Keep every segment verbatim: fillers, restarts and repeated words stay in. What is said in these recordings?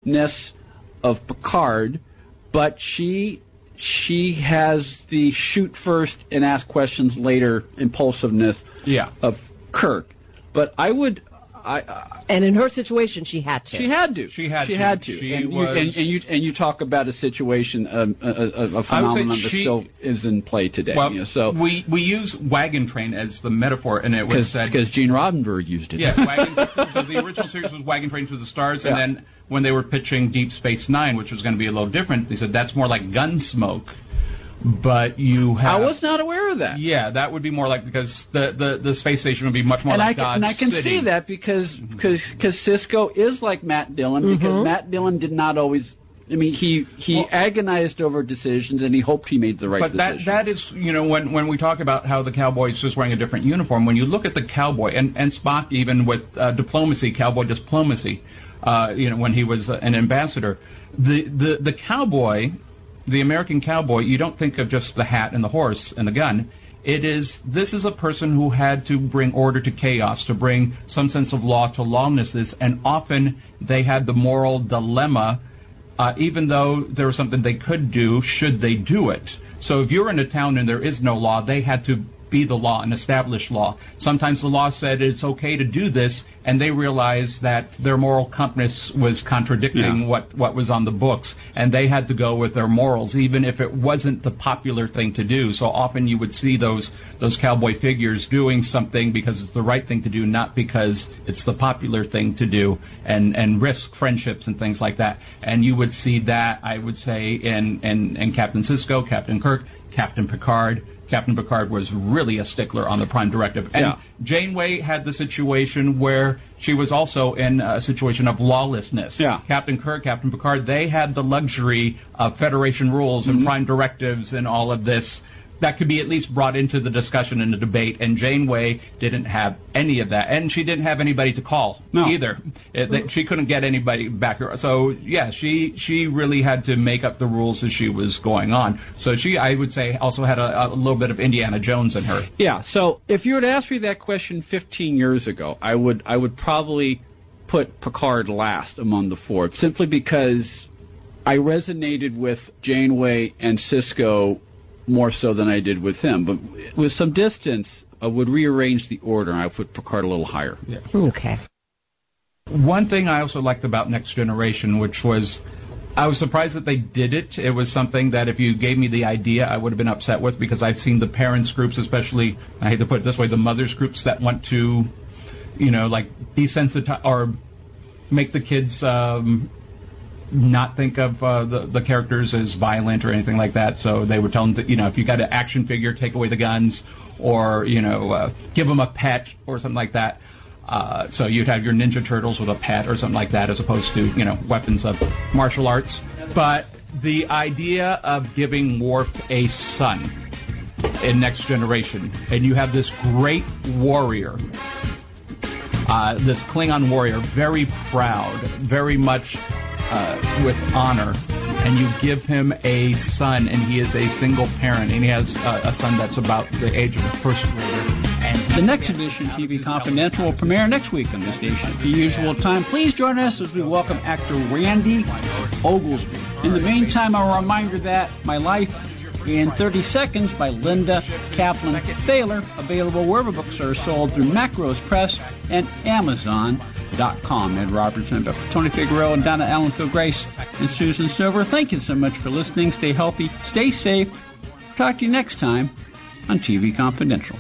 impulsiveness of Picard, but she she has the shoot first and ask questions later impulsiveness yeah. of Kirk. But I would... I, uh, and in her situation, she had to. She had to. She had she to. Had to. She and, was... you, and, and you and you talk about a situation, um, a, a, a phenomenon that she... still is in play today. Well, you know, so we we use wagon train as the metaphor, and it was said because Gene Roddenberry used it. Yeah, wagon, so the original series was Wagon Train to the Stars, and yeah. then when they were pitching Deep Space Nine, which was going to be a little different, they said that's more like Gunsmoke. But you have... I was not aware of that. Yeah, that would be more like, because the, the, the space station would be much more and like I can, Dodge And I can City. see that because cause, cause Cisco is like Matt Dillon, mm-hmm. because Matt Dillon did not always... I mean, he, he well, agonized over decisions, and he hoped he made the right but decision. But that, that is, you know, when, when we talk about how the cowboy is just wearing a different uniform, when you look at the cowboy, and, and Spock even with uh, diplomacy, cowboy diplomacy, uh, you know, when he was uh, an ambassador, the, the, the cowboy... The American cowboy, you don't think of just the hat and the horse and the gun. It is, this is a person who had to bring order to chaos, to bring some sense of law to lawlessness, and often they had the moral dilemma, uh, even though there was something they could do, should they do it? So if you're in a town and there is no law, they had to be the law and establish law. Sometimes the law said it's okay to do this, and they realized that their moral compass was contradicting yeah. what, what was on the books, and they had to go with their morals, even if it wasn't the popular thing to do. So often you would see those those cowboy figures doing something because it's the right thing to do, not because it's the popular thing to do, and, and risk friendships and things like that. And you would see that, I would say, in, in, in Captain Sisko, Captain Kirk, Captain Picard. Captain Picard was really a stickler on the Prime Directive. And yeah. Janeway had the situation where she was also in a situation of lawlessness. Yeah. Captain Kirk, Captain Picard, they had the luxury of Federation rules and mm-hmm. Prime Directives and all of this that could be at least brought into the discussion and the debate, and Janeway didn't have any of that. And she didn't have anybody to call no. either. It, they, she couldn't get anybody back. So, yeah, she she really had to make up the rules as she was going on. So she, I would say, also had a, a little bit of Indiana Jones in her. Yeah, so if you were to ask me that question fifteen years ago, I would I would probably put Picard last among the four, simply because I resonated with Janeway and Sisko more so than I did with him. But with some distance, I would rearrange the order, and I would put Picard a little higher. Yeah. Okay. One thing I also liked about Next Generation, which was, I was surprised that they did it. It was something that if you gave me the idea, I would have been upset with, because I've seen the parents groups, especially, I hate to put it this way, the mothers groups that want to, you know, like desensitize or make the kids um, not think of uh, the, the characters as violent or anything like that. So they would tell them that, you know, if you got an action figure, take away the guns, or, you know, uh, give them a pet or something like that. Uh, so you'd have your Ninja Turtles with a pet or something like that, as opposed to, you know, weapons of martial arts. But the idea of giving Worf a son in Next Generation, and you have this great warrior, uh, this Klingon warrior, very proud, very much uh, with honor, and you give him a son, and he is a single parent, and he has uh, a son that's about the age of a first grader. And the next edition of T V Confidential will premiere next week on the station at the usual time. Please join us as we welcome actor Randy Oglesby. In the meantime, a reminder that My Life in thirty seconds by Linda Kaplan Thaler, available wherever books are sold through Macrose Press and Amazon dot com. Ed Robertson, Doctor Tony Figueroa, and Donna Allen, Phil Grace, and Susan Silver. Thank you so much for listening. Stay healthy, stay safe. Talk to you next time on T V Confidential.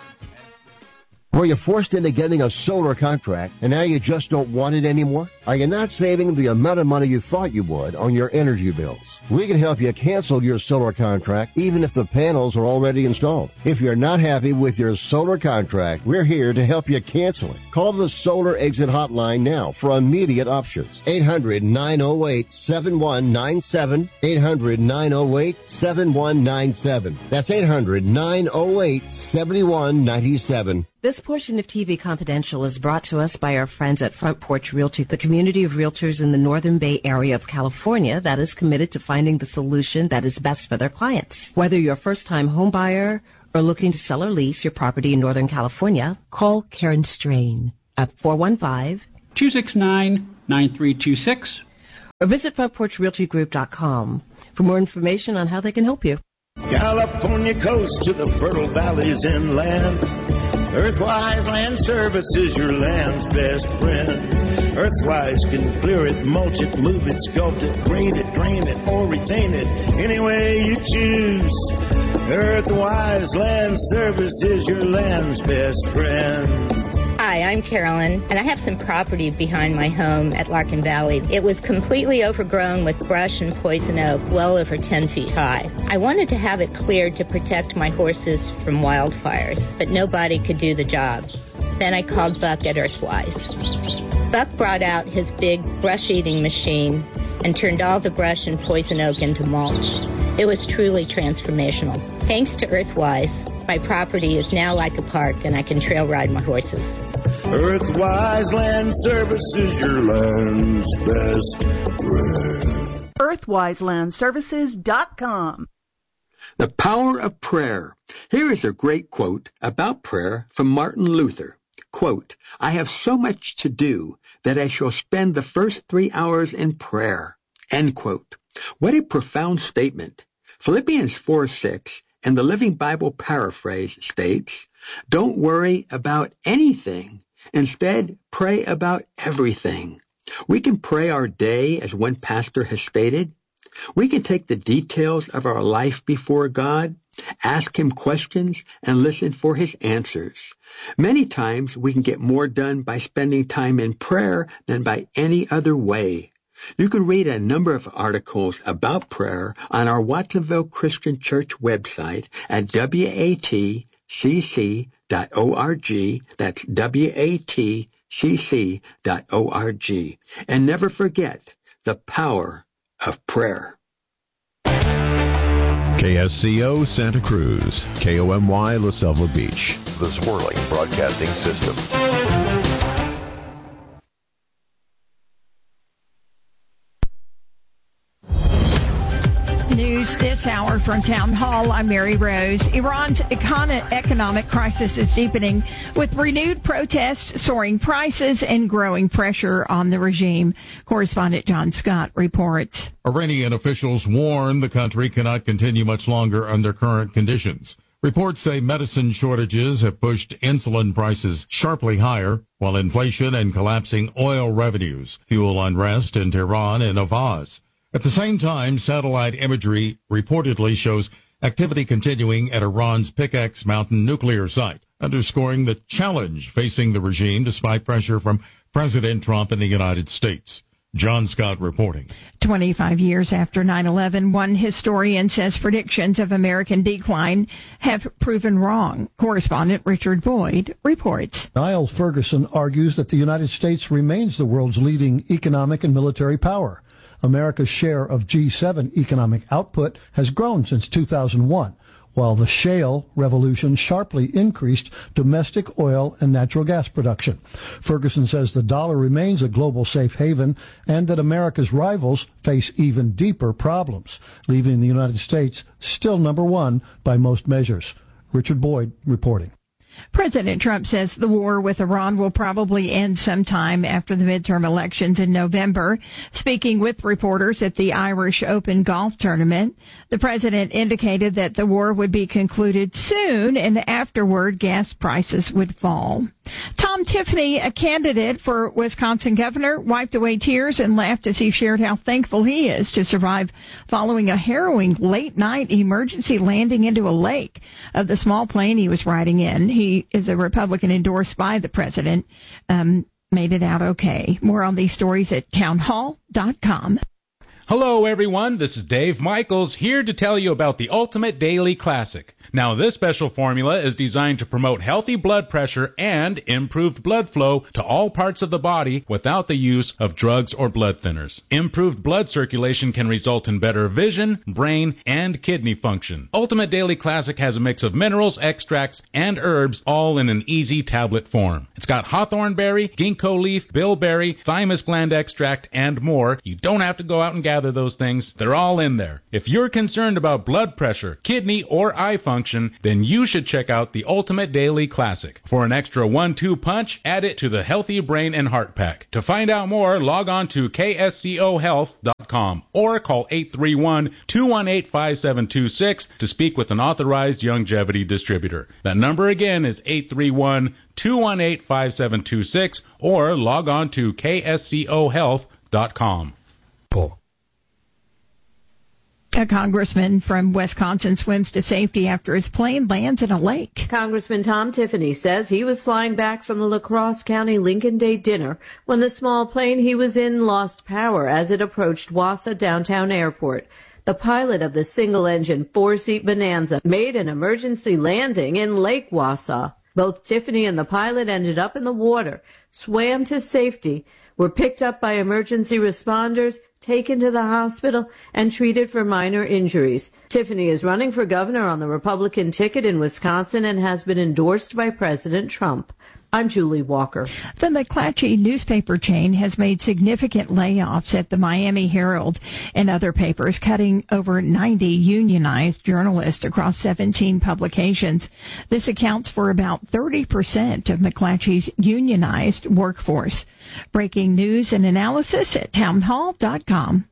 Were you forced into getting a solar contract and now you just don't want it anymore? Are you not saving the amount of money you thought you would on your energy bills? We can help you cancel your solar contract even if the panels are already installed. If you're not happy with your solar contract, we're here to help you cancel it. Call the Solar Exit Hotline now for immediate options. eight hundred, nine oh eight, seven one nine seven. eight hundred, nine oh eight, seven one nine seven. That's eight hundred, nine oh eight, seven one nine seven. This portion of T V Confidential is brought to us by our friends at Front Porch Realty, the community of realtors in the Northern Bay area of California that is committed to finding the solution that is best for their clients. Whether you're a first-time home buyer or looking to sell or lease your property in Northern California, call Karen Strain at four one five, two six nine, nine three two six or visit front porch realty group dot com for more information on how they can help you. California coast to the fertile valleys inland. Earthwise Land Services, your land's best friend. Earthwise can clear it, mulch it, move it, sculpt it, green it, drain it, or retain it, any way you choose. Earthwise Land Services, your land's best friend. Hi, I'm Carolyn, and I have some property behind my home at Larkin Valley. It was completely overgrown with brush and poison oak, well over ten feet high. I wanted to have it cleared to protect my horses from wildfires, but nobody could do the job. Then I called Buck at Earthwise. Buck brought out his big brush-eating machine and turned all the brush and poison oak into mulch. It was truly transformational. Thanks to Earthwise, my property is now like a park, and I can trail ride my horses. Earthwise Land Services, your land's best friend. Earthwise Land Services dot com. The power of prayer. Here is a great quote about prayer from Martin Luther. Quote, I have so much to do that I shall spend the first three hours in prayer. End quote. What a profound statement. Philippians four six and the Living Bible Paraphrase states, don't worry about anything. Instead, pray about everything. We can pray our day, as one pastor has stated. We can take the details of our life before God, ask Him questions, and listen for His answers. Many times we can get more done by spending time in prayer than by any other way. You can read a number of articles about prayer on our Watsonville Christian Church website at W A T C C dot org. That's W A T C C dot org. And never forget the power of prayer. K S C O Santa Cruz, K O M Y La Selva Beach, the Swirling Broadcasting System. News this hour from Town Hall. I'm Mary Rose. Iran's econ- economic crisis is deepening with renewed protests, soaring prices, and growing pressure on the regime. Correspondent John Scott reports. Iranian officials warn the country cannot continue much longer under current conditions. Reports say medicine shortages have pushed insulin prices sharply higher, while inflation and collapsing oil revenues fuel unrest in Tehran and Avaz. At the same time, satellite imagery reportedly shows activity continuing at Iran's Pickaxe Mountain nuclear site, underscoring the challenge facing the regime despite pressure from President Trump and the United States. John Scott reporting. twenty-five years after nine eleven, one historian says predictions of American decline have proven wrong. Correspondent Richard Boyd reports. Niall Ferguson argues that the United States remains the world's leading economic and military power. America's share of G seven economic output has grown since two thousand one, while the shale revolution sharply increased domestic oil and natural gas production. Ferguson says the dollar remains a global safe haven and that America's rivals face even deeper problems, leaving the United States still number one by most measures. Richard Boyd reporting. President Trump says the war with Iran will probably end sometime after the midterm elections in November. Speaking with reporters at the Irish Open golf tournament, the president indicated that the war would be concluded soon and afterward gas prices would fall. Tom Tiffany, a candidate for Wisconsin governor, wiped away tears and laughed as he shared how thankful he is to survive following a harrowing late-night emergency landing into a lake of the small plane he was riding in. He is a Republican endorsed by the president, um, made it out okay. More on these stories at town hall dot com. Hello, everyone. This is Dave Michaels here to tell you about the Ultimate Daily Classic. Now, this special formula is designed to promote healthy blood pressure and improved blood flow to all parts of the body without the use of drugs or blood thinners. Improved blood circulation can result in better vision, brain, and kidney function. Ultimate Daily Classic has a mix of minerals, extracts, and herbs all in an easy tablet form. It's got hawthorn berry, ginkgo leaf, bilberry, thymus gland extract, and more. You don't have to go out and gather those things. They're all in there. If you're concerned about blood pressure, kidney, or eye function, function, then you should check out the Ultimate Daily Classic. For an extra one two punch, add it to the Healthy Brain and Heart Pack. To find out more, log on to K S C O health dot com or call eight three one, two one eight, five seven two six to speak with an authorized longevity distributor. That number again is eight three one, two one eight, five seven two six or log on to K S C O health dot com. A congressman from Wisconsin swims to safety after his plane lands in a lake. Congressman Tom Tiffany says he was flying back from the La Crosse County Lincoln Day dinner when the small plane he was in lost power as it approached Wausau Downtown Airport. The pilot of the single-engine four-seat Bonanza made an emergency landing in Lake Wausau. Both Tiffany and the pilot ended up in the water, swam to safety, were picked up by emergency responders, taken to the hospital, and treated for minor injuries. Tiffany is running for governor on the Republican ticket in Wisconsin and has been endorsed by President Trump. I'm Julie Walker. The McClatchy newspaper chain has made significant layoffs at the Miami Herald and other papers, cutting over ninety unionized journalists across seventeen publications. This accounts for about thirty percent of McClatchy's unionized workforce. Breaking news and analysis at townhall dot com.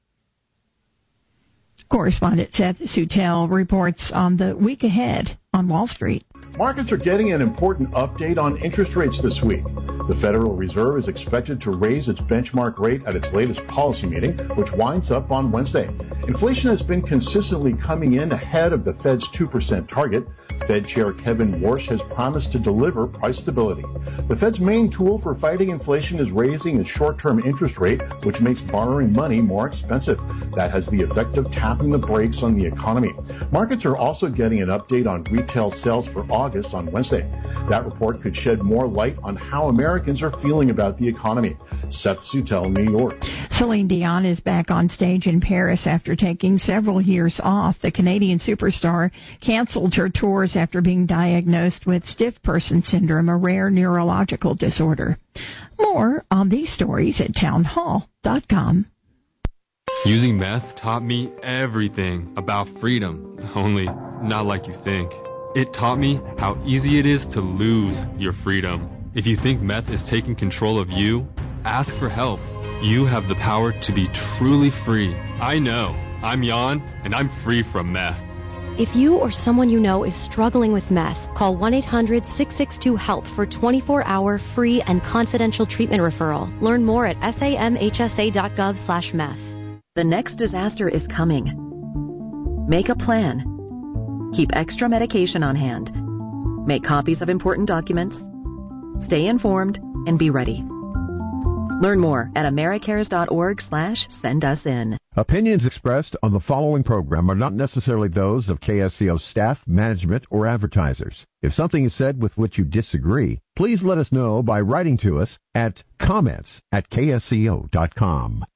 Correspondent Seth Sutel reports on the week ahead on Wall Street. Markets are getting an important update on interest rates this week. The Federal Reserve is expected to raise its benchmark rate at its latest policy meeting, which winds up on Wednesday. Inflation has been consistently coming in ahead of the Fed's two percent target. Fed Chair Kevin Warsh has promised to deliver price stability. The Fed's main tool for fighting inflation is raising its short-term interest rate, which makes borrowing money more expensive. That has the effect of tapping the brakes on the economy. Markets are also getting an update on retail sales for August on Wednesday. That report could shed more light on how Americans are feeling about the economy. Seth Sutel, New York. Celine Dion is back on stage in Paris after taking several years off. The Canadian superstar canceled her tours after being diagnosed with stiff person syndrome, a rare neurological disorder. More on these stories at townhall dot com. Using meth taught me everything about freedom, only not like you think. It taught me how easy it is to lose your freedom. If you think meth is taking control of you, ask for help. You have the power to be truly free. I know. I'm Jan, and I'm free from meth. If you or someone you know is struggling with meth, call one eight hundred, six six two, HELP for twenty-four hour free and confidential treatment referral. Learn more at samhsa.gov slash meth. The next disaster is coming. Make a plan. Keep extra medication on hand. Make copies of important documents. Stay informed and be ready. Learn more at americares.org slash send us in. Opinions expressed on the following program are not necessarily those of K S C O staff, management, or advertisers. If something is said with which you disagree, please let us know by writing to us at comments at K S C O dot com.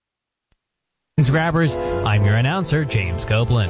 Grabbers, I'm your announcer, James Copeland.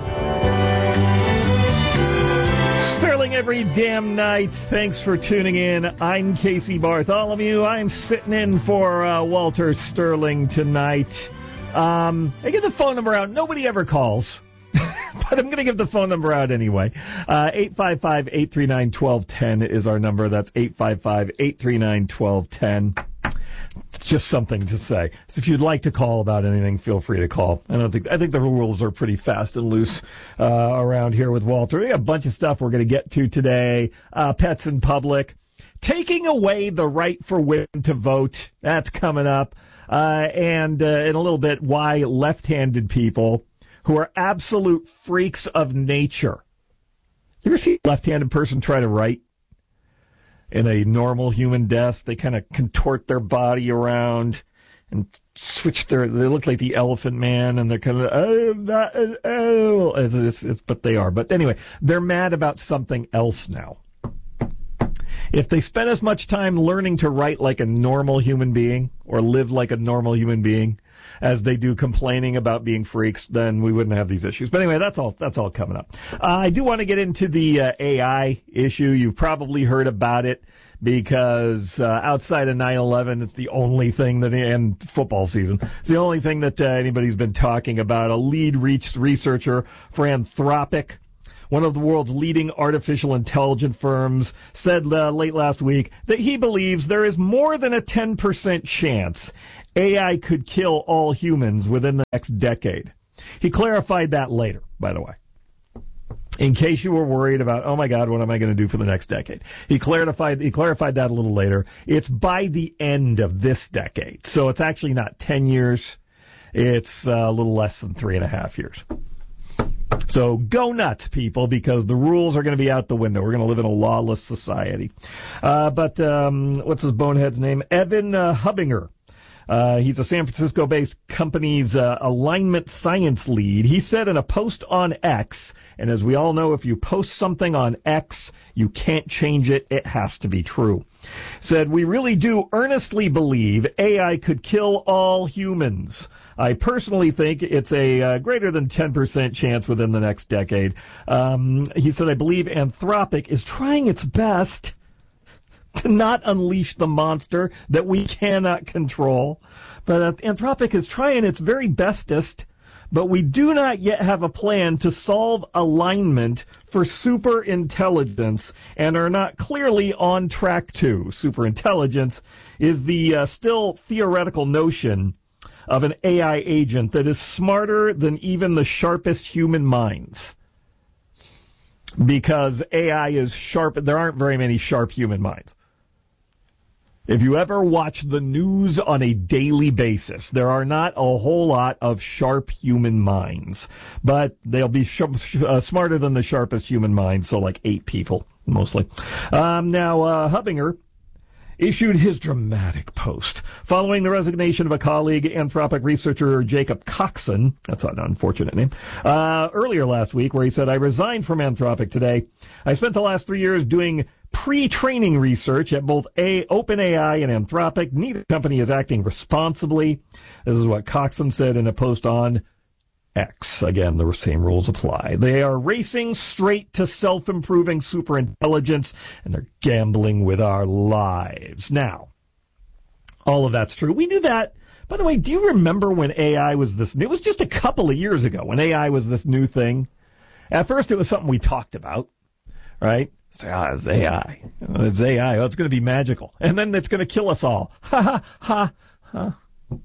Sterling every damn night. Thanks for tuning in. I'm Casey Bartholomew. I'm sitting in for uh, Walter Sterling tonight. Um, I give the phone number out. Nobody ever calls, but I'm going to give the phone number out anyway. Uh, eight five five, eight three nine, one two one zero is our number. That's eight five five, eight three nine, one two one zero. Just something to say. So if you'd like to call about anything, feel free to call. I don't think I think the rules are pretty fast and loose uh, around here with Walter. We got a bunch of stuff we're going to get to today. Uh, pets in public, taking away the right for women to vote. That's coming up, uh, and uh, in a little bit, why left-handed people who are absolute freaks of nature. You ever see a left-handed person try to write? In a normal human desk, they kind of contort their body around and switch their. They look like the Elephant Man, and they're kind of oh, not, oh, it's, it's, it's, but they are. But anyway, they're mad about something else now. If they spent as much time learning to write like a normal human being or live like a normal human being as they do complaining about being freaks, then we wouldn't have these issues. But anyway, that's all that's all coming up. Uh, I do want to get into the uh, A I issue. You've probably heard about it because uh, outside of nine eleven, it's the only thing that, and football season, it's the only thing that uh, anybody's been talking about. A lead researcher for Anthropic one of the world's leading artificial intelligence firms, said uh, late last week that he believes there is more than a ten percent chance A I could kill all humans within the next decade. He clarified that later, by the way. In case you were worried about, oh my God, what am I going to do for the next decade? He clarified, he clarified that a little later. It's by the end of this decade. So it's actually not ten years. It's uh, a little less than three and a half years. So go nuts, people, because the rules are going to be out the window. We're going to live in a lawless society. Uh, but um, what's his bonehead's name? Evan uh, Hubinger. Uh, he's a San Francisco-based company's uh, alignment science lead. He said in a post on X, and as we all know, if you post something on X, you can't change it. It has to be true. Said, we really do earnestly believe A I could kill all humans. I personally think it's a uh, greater than ten percent chance within the next decade. Um, he said, I believe Anthropic is trying its best to not unleash the monster that we cannot control. But uh, Anthropic is trying its very bestest, but we do not yet have a plan to solve alignment for superintelligence and are not clearly on track to. Superintelligence is the uh, still theoretical notion of an A I agent that is smarter than even the sharpest human minds. Because A I is sharp, there aren't very many sharp human minds. If you ever watch the news on a daily basis, there are not a whole lot of sharp human minds. But they'll be sh- uh, smarter than the sharpest human minds, so like eight people, mostly. Um, now, uh, Hubinger issued his dramatic post following the resignation of a colleague, Anthropic researcher Jacob Coxon, that's an unfortunate name, uh, earlier last week, where he said, I resigned from Anthropic today. I spent the last three years doing pre-training research at both a- OpenAI and Anthropic. Neither company is acting responsibly. This is what Coxon said in a post on X. Again, the same rules apply. They are racing straight to self-improving superintelligence, and they're gambling with our lives. Now, all of that's true. We knew that. By the way, do you remember when A I was this new? It was just a couple of years ago when A I was this new thing. At first, it was something we talked about, right? Say, ah, it's A I. It's A I. Oh, it's going to be magical. And then it's going to kill us all. Ha, ha, ha, ha.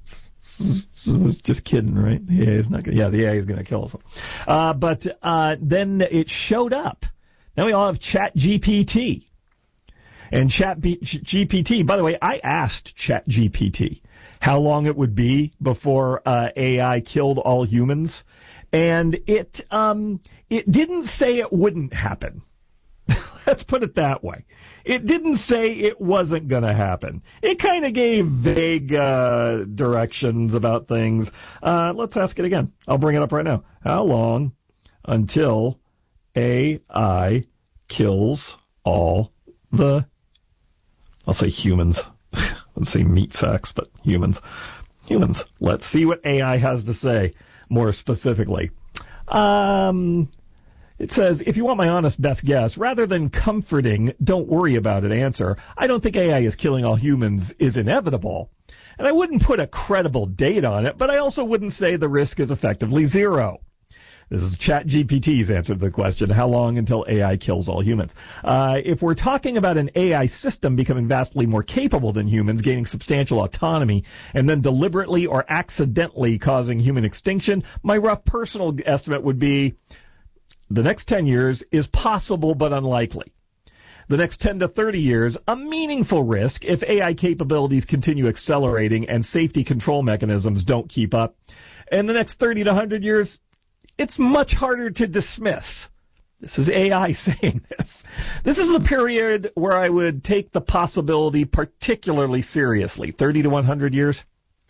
Just kidding, right? The A I is not going. Yeah, the A I is going to kill us all. Uh, but uh, then it showed up. Now we all have Chat G P T. And Chat G P T, by the way, I asked Chat G P T how long it would be before uh, A I killed all humans. And it um, it didn't say it wouldn't happen. Let's put it that way. It didn't say it wasn't going to happen. It kind of gave vague uh, directions about things. Uh, let's ask it again. I'll bring it up right now. How long until A I kills all the, I'll say humans. Let's say meat sacks, but humans. Humans. Let's see what A I has to say more specifically. Um... It says, if you want my honest best guess, rather than comforting, don't worry about it answer, I don't think A I is killing all humans is inevitable. And I wouldn't put a credible date on it, but I also wouldn't say the risk is effectively zero. This is ChatGPT's answer to the question, how long until A I kills all humans? Uh, if we're talking about an A I system becoming vastly more capable than humans, gaining substantial autonomy, and then deliberately or accidentally causing human extinction, my rough personal estimate would be the next ten years is possible but unlikely. The next ten to thirty years, a meaningful risk if A I capabilities continue accelerating and safety control mechanisms don't keep up. And the next thirty to one hundred years, it's much harder to dismiss. This is A I saying this. This is the period where I would take the possibility particularly seriously. thirty to one hundred years.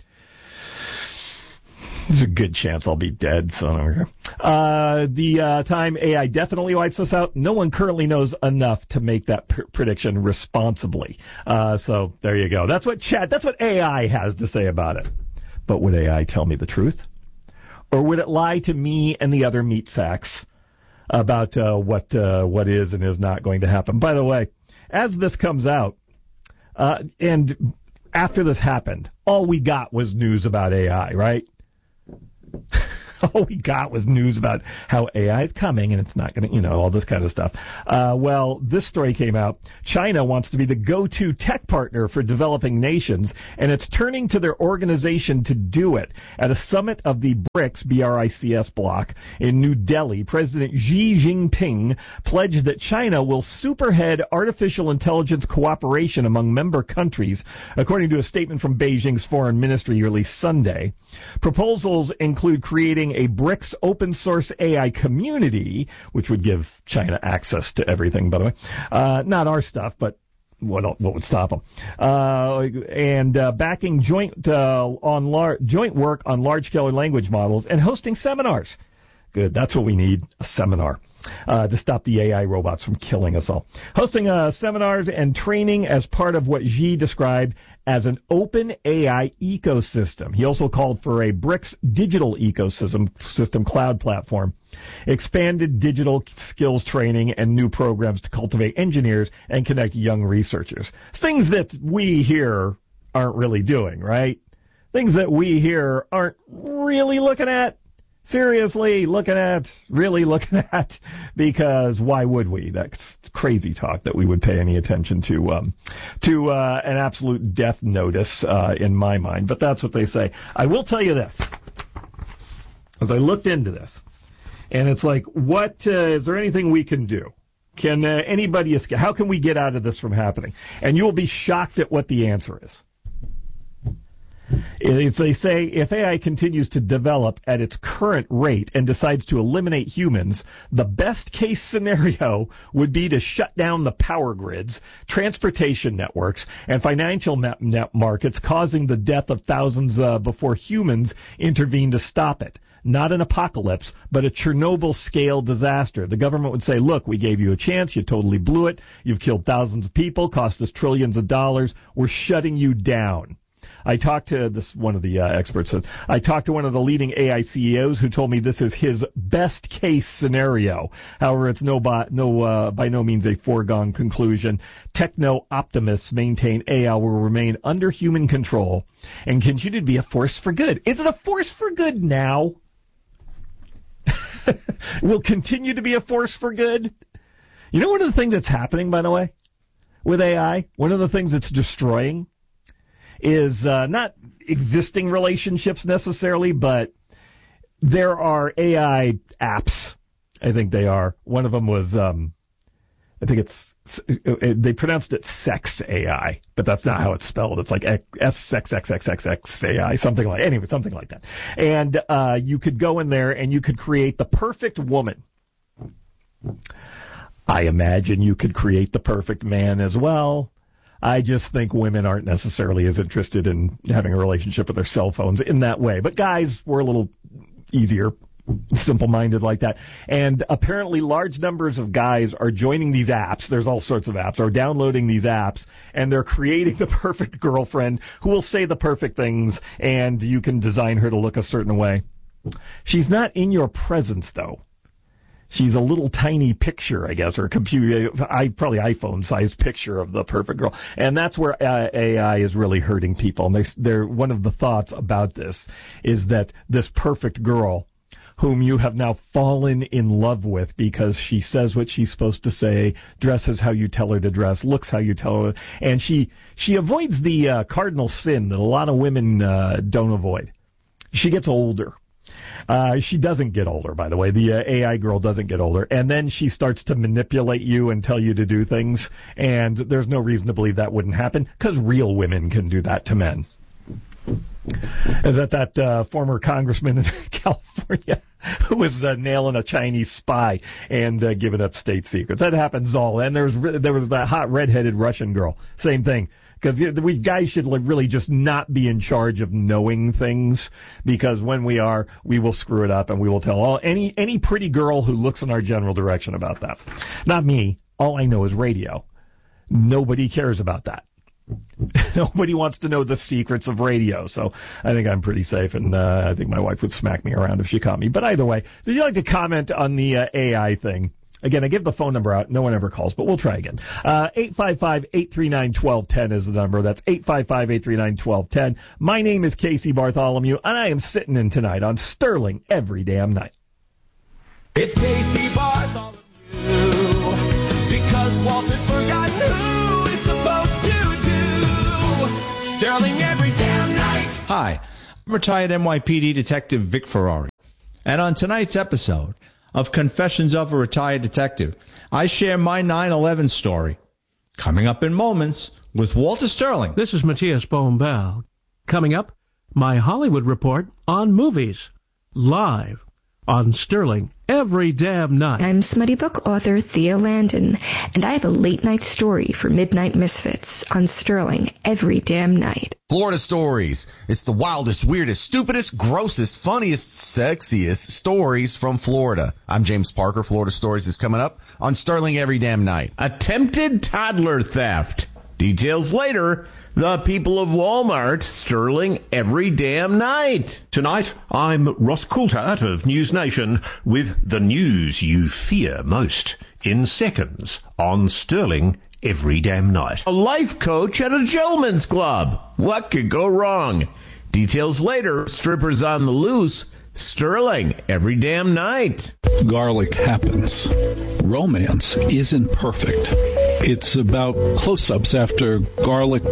There's a good chance I'll be dead, so I don't care. Uh, the uh, time A I definitely wipes us out, no one currently knows enough to make that pr- prediction responsibly. Uh, so there you go. That's what chat. That's what A I has to say about it. But would A I tell me the truth? Or would it lie to me and the other meat sacks about uh, what uh, what is and is not going to happen? By the way, as this comes out, uh, and after this happened, all we got was news about A I, right? all we got was news about how A I is coming and it's not going to, you know, all this kind of stuff. Uh, well, this story came out. China wants to be the go-to tech partner for developing nations, and it's turning to their organization to do it. At a summit of the BRICS, B R I C S bloc, in New Delhi, President Xi Jinping pledged that China will superhead artificial intelligence cooperation among member countries, according to a statement from Beijing's foreign ministry released Sunday. Proposals include creating a BRICS open-source A I community, which would give China access to everything, by the way. Uh, not our stuff, but what what would stop them? Uh, and uh, backing joint uh, on lar- joint work on large-scale language models and hosting seminars. Good, that's what we need, a seminar. Uh, to stop the A I robots from killing us all. Hosting uh, seminars and training as part of what Xi described as an open A I ecosystem. He also called for a BRICS digital ecosystem system cloud platform, expanded digital skills training, and new programs to cultivate engineers and connect young researchers. It's things that we here aren't really doing, right? Things that we here aren't really looking at. Seriously looking at, really looking at, because why would we? That's crazy talk that we would pay any attention to um, to uh, an absolute death notice uh, in my mind. But that's what they say. I will tell you this. As I looked into this, and it's like, what uh, is there anything we can do? Can uh, anybody escape? How can we get out of this from happening? And you will be shocked at what the answer is. Is they say if A I continues to develop at its current rate and decides to eliminate humans, the best case scenario would be to shut down the power grids, transportation networks, and financial net markets, causing the death of thousands uh, before humans intervene to stop it. Not an apocalypse, but a Chernobyl-scale disaster. The government would say, look, we gave you a chance, you totally blew it, you've killed thousands of people, cost us trillions of dollars, we're shutting you down. I talked to this one of the uh, experts. Said, I talked to one of the leading A I C E Os who told me this is his best case scenario. However, it's no by no uh, by no means a foregone conclusion. Techno optimists maintain A I will remain under human control and continue to be a force for good. Is it a force for good now? Will continue to be a force for good? You know, one of the things that's happening, by the way, with A I, one of the things it's destroying is uh, not existing relationships necessarily, but there are A I apps. I think they are. One of them was, um, I think it's, they pronounced it Sex A I, but that's not how it's spelled. It's like S X X X X X A I, something like, anyway, something like that. And uh, you could go in there and you could create the perfect woman. I imagine you could create the perfect man as well. I just think women aren't necessarily as interested in having a relationship with their cell phones in that way. But guys were a little easier, simple-minded like that. And apparently large numbers of guys are joining these apps. There's all sorts of apps. Are downloading these apps, and they're creating the perfect girlfriend who will say the perfect things, and you can design her to look a certain way. She's not in your presence, though. She's a little tiny picture, I guess, or a computer, I, probably iPhone-sized picture of the perfect girl. And that's where uh, A I is really hurting people. And they're, they're, one of the thoughts about this is that this perfect girl, whom you have now fallen in love with because she says what she's supposed to say, dresses how you tell her to dress, looks how you tell her, and she, she avoids the uh, cardinal sin that a lot of women uh, don't avoid. She gets older. Uh, she doesn't get older, by the way. The uh, A I girl doesn't get older. And then she starts to manipulate you and tell you to do things. And there's no reason to believe that wouldn't happen, because real women can do that to men. Is that that uh, former congressman in California who was uh, nailing a Chinese spy and uh, giving up state secrets? That happens all. And there was, there was that hot red-headed Russian girl. Same thing. Because we guys should really just not be in charge of knowing things, because when we are, we will screw it up and we will tell all any any pretty girl who looks in our general direction about that. Not me. All I know is radio. Nobody cares about that. Nobody wants to know the secrets of radio, so I think I'm pretty safe, and uh, I think my wife would smack me around if she caught me. But either way, did you like to comment on the uh, A I thing? Again, I give the phone number out. No one ever calls, but we'll try again. Uh, eight five five, eight three nine, one two one zero is the number. That's eight five five, eight three nine, one two one zero. My name is Casey Bartholomew, and I am sitting in tonight on Sterling every damn night. It's Casey Bartholomew, because Walter's forgotten who he's supposed to do. Sterling every damn night. Hi, I'm retired N Y P D Detective Vic Ferrari. And on tonight's episode of Confessions of a Retired Detective, I share my nine eleven story. Coming up in moments with Walter Sterling. This is Matthias Bohm-Bell. Coming up, my Hollywood report on movies. Live on Sterling every damn night. I'm smutty book author Thea Landon, and I have a late-night story for Midnight Misfits on Sterling every damn night. Florida Stories. It's the wildest, weirdest, stupidest, grossest, funniest, sexiest stories from Florida. I'm James Parker. Florida Stories is coming up on Sterling every damn night. Attempted toddler theft. Details later. The people of Walmart, Sterling every damn night. Tonight, I'm Ross Coulthard of News Nation with the news you fear most in seconds on Sterling every damn night. A life coach at a gentleman's club. What could go wrong? Details later. Strippers on the loose. Sterling every damn night. Garlic happens. Romance isn't perfect. It's about close-ups after garlic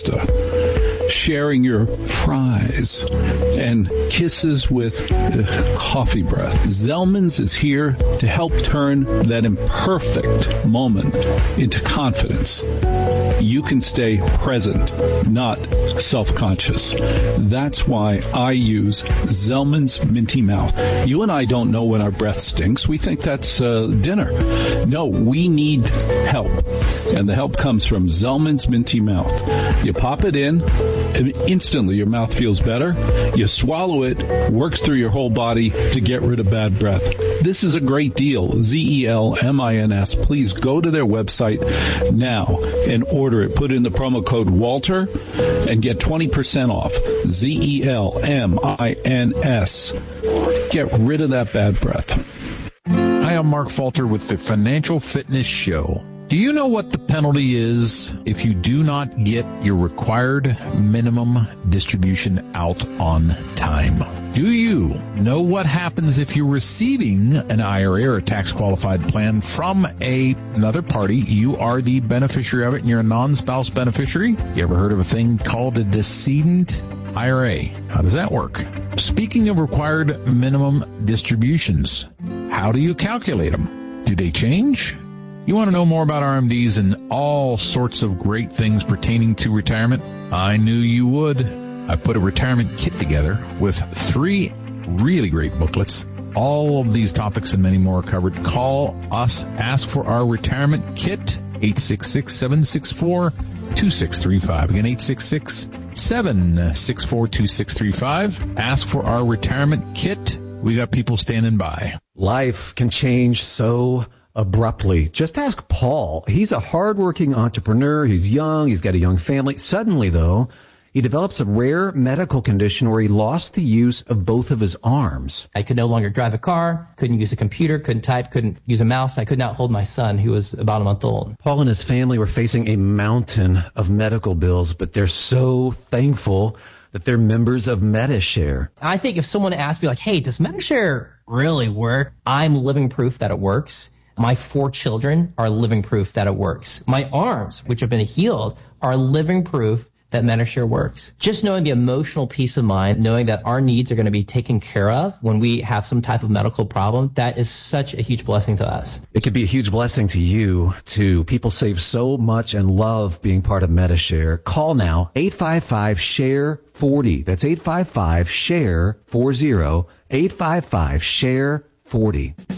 pasta, sharing your fries, and kisses with uh, coffee breath. Zellman's is here to help turn that imperfect moment into confidence. You can stay present, not self-conscious. That's why I use Zellman's Minty Mouth. You and I don't know when our breath stinks. We think that's uh, dinner. No, we need help. And the help comes from Zellman's Minty Mouth. You pop it in, and instantly your mouth feels better. You swallow it, works through your whole body to get rid of bad breath. This is a great deal. Z E L M I N S. Please go to their website now and order it. Put in the promo code Walter and get twenty percent off. Z E L M I N S. Get rid of that bad breath. Hi, I'm Mark Falter with the Financial Fitness Show. Do you know what the penalty is if you do not get your required minimum distribution out on time? Do you know what happens if you're receiving an I R A or a tax-qualified plan from a, another party? You are the beneficiary of it and you're a non-spouse beneficiary? You ever heard of a thing called a decedent I R A? How does that work? Speaking of required minimum distributions, how do you calculate them? Do they change? You want to know more about R M Ds and all sorts of great things pertaining to retirement? I knew you would. I put a retirement kit together with three really great booklets. All of these topics and many more are covered. Call us. Ask for our retirement kit. eight six six, seven six four, two six three five. Again, eight six six, seven six four, two six three five. Ask for our retirement kit. We got people standing by. Life can change so abruptly. Just ask Paul. He's a hardworking entrepreneur. He's young. He's got a young family. Suddenly, though, he develops a rare medical condition where he lost the use of both of his arms. I could no longer drive a car, couldn't use a computer, couldn't type, couldn't use a mouse. I could not hold my son, who was about a month old. Paul and his family were facing a mountain of medical bills, but they're so thankful that they're members of Medi-Share. I think if someone asked me, like, hey, does Medi-Share really work? I'm living proof that it works. My four children are living proof that it works. My arms, which have been healed, are living proof that Medi-Share works. Just knowing the emotional peace of mind, knowing that our needs are going to be taken care of when we have some type of medical problem, that is such a huge blessing to us. It could be a huge blessing to you, too. People save so much and love being part of Medi-Share. Call now, eight five five, S H A R E forty. That's eight five five, S H A R E forty, eight five five, S H A R E forty.